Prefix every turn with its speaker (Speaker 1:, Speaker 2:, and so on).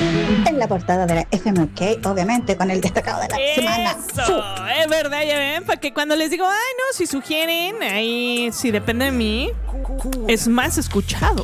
Speaker 1: En la portada de la FMK, obviamente, con el destacado de la semana.
Speaker 2: Eso, es verdad, ya ven, porque cuando les digo, ay no, si sugieren, ahí, si depende de mí, es más escuchado.